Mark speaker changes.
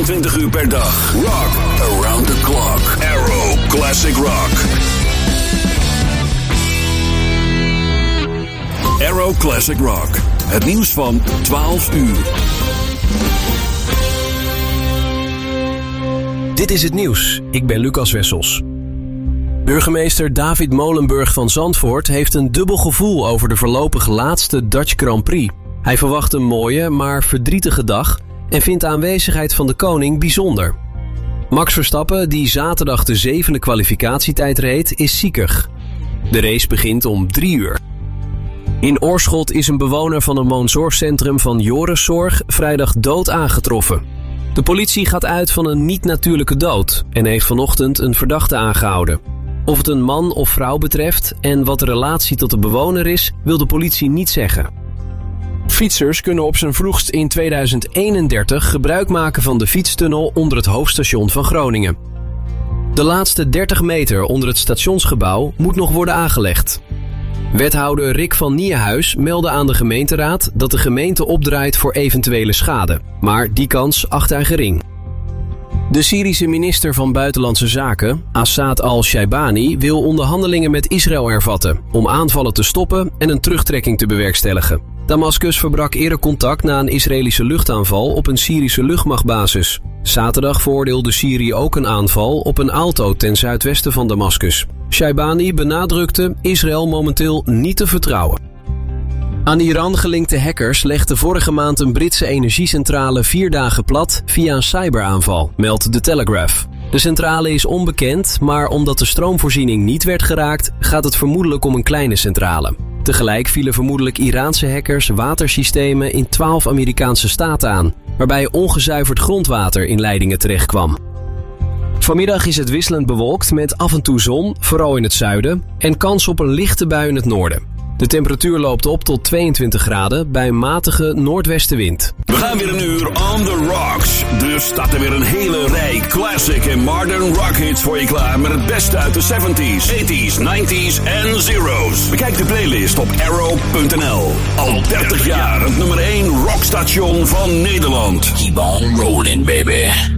Speaker 1: 24 uur per dag. Rock around the clock. Arrow Classic Rock. Arrow Classic Rock. Het nieuws van 12 uur.
Speaker 2: Dit is het nieuws. Ik ben Lucas Wessels. Burgemeester David Molenburg van Zandvoort heeft een dubbel gevoel over de voorlopig laatste Dutch Grand Prix. Hij verwacht een mooie, maar verdrietige dag en vindt de aanwezigheid van de koning bijzonder. Max Verstappen, die zaterdag de 7e kwalificatietijd reed, is ziekig. De race begint om 3 uur. In Oorschot is een bewoner van een woonzorgcentrum van Joriszorg vrijdag dood aangetroffen. De politie gaat uit van een niet-natuurlijke dood en heeft vanochtend een verdachte aangehouden. Of het een man of vrouw betreft en wat de relatie tot de bewoner is, wil de politie niet zeggen. Fietsers kunnen op zijn vroegst in 2031 gebruik maken van de fietstunnel onder het hoofdstation van Groningen. De laatste 30 meter onder het stationsgebouw moet nog worden aangelegd. Wethouder Rick van Niehuis meldde aan de gemeenteraad dat de gemeente opdraait voor eventuele schade, maar die kans acht hij gering. De Syrische minister van Buitenlandse Zaken, Assad al-Shaibani, wil onderhandelingen met Israël hervatten om aanvallen te stoppen en een terugtrekking te bewerkstelligen. Damascus verbrak eerder contact na een Israëlische luchtaanval op een Syrische luchtmachtbasis. Zaterdag veroordeelde Syrië ook een aanval op een auto ten zuidwesten van Damascus. Shaibani benadrukte Israël momenteel niet te vertrouwen. Aan Iran gelinkte hackers legden vorige maand een Britse energiecentrale 4 dagen plat via een cyberaanval, meldt The Telegraph. De centrale is onbekend, maar omdat de stroomvoorziening niet werd geraakt, gaat het vermoedelijk om een kleine centrale. Tegelijk vielen vermoedelijk Iraanse hackers watersystemen in 12 Amerikaanse staten aan, waarbij ongezuiverd grondwater in leidingen terechtkwam. Vanmiddag is het wisselend bewolkt met af en toe zon, vooral in het zuiden, en kans op een lichte bui in het noorden. De temperatuur loopt op tot 22 graden bij een matige noordwestenwind.
Speaker 1: We gaan weer een uur on the rocks. Dus staat er weer een hele rij classic en modern rock hits voor je klaar. Met het beste uit de 70s, 80s, 90s en zeros. Bekijk de playlist op arrow.nl. Al 30 jaar het nummer 1 rockstation van Nederland.
Speaker 3: Keep on rolling, baby.